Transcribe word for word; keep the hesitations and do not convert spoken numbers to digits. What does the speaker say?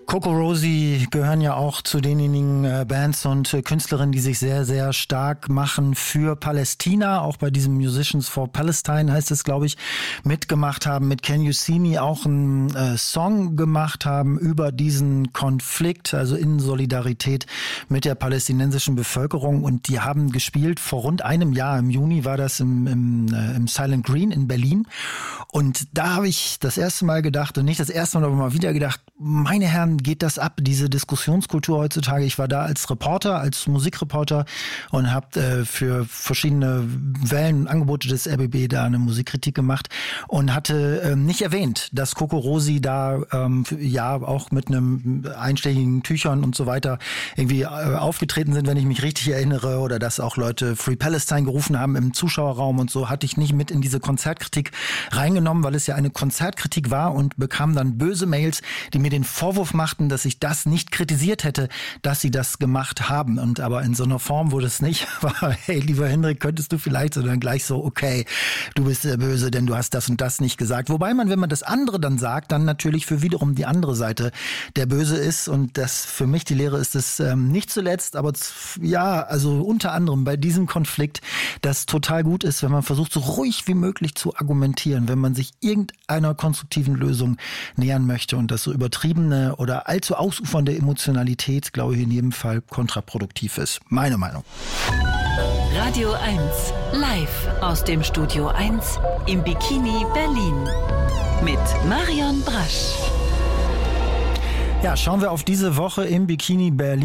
CocoRosie gehören ja auch zu denjenigen äh, Bands und äh, Künstlerinnen, die sich sehr, sehr stark machen für Palästina. Auch bei diesem Musicians for Palestine heißt es, glaube ich, mitgemacht haben, mit Can You See Me auch einen äh, Song gemacht haben über diesen Konflikt, also in Solidarität mit der palästinensischen Bevölkerung. Und die haben gespielt vor rund einem Jahr, im Juni war das im, im, äh, im Silent Green in Berlin. Und da habe ich das erste Mal gedacht, und nicht das erste Mal, aber mal wieder gedacht, meine Herren, geht das ab, diese Diskussionskultur heutzutage. Ich war da als Reporter, als Musikreporter und habe äh, für verschiedene Wellen und Angebote des R B B da eine Musikkritik gemacht und hatte ähm, nicht erwähnt, dass CocoRosie da ähm, ja auch mit einem einschlägigen Tüchern und so weiter irgendwie äh, aufgetreten sind, wenn ich mich richtig erinnere, oder dass auch Leute Free Palestine gerufen haben im Zuschauerraum und so, hatte ich nicht mit in diese Konzertkritik reingenommen, weil es ja eine Konzertkritik war, und bekam dann böse Mails, die mir den Vorwurf machten, dass ich das nicht kritisiert hätte, dass sie das gemacht haben. Und aber in so einer Form wurde es nicht. War, hey, lieber Hendrik, könntest du vielleicht, so dann gleich so, okay, du bist der Böse, denn du hast das und das nicht gesagt. Wobei man, wenn man das andere dann sagt, dann natürlich für wiederum die andere Seite der Böse ist. Und das für mich die Lehre ist es ähm, nicht zuletzt, aber z- ja, also unter anderem bei diesem Konflikt, das total gut ist, wenn man versucht, so ruhig wie möglich zu argumentieren, wenn man sich irgendeiner konstruktiven Lösung nähern möchte, und das so übertriebene oder allzu ausufernde Emotionalität, glaube ich, in jedem Fall kontraproduktiv ist. Meine Meinung. Radio eins, live aus dem Studio eins im Bikini Berlin mit Marion Brasch. Ja, schauen wir auf diese Woche im Bikini Berlin.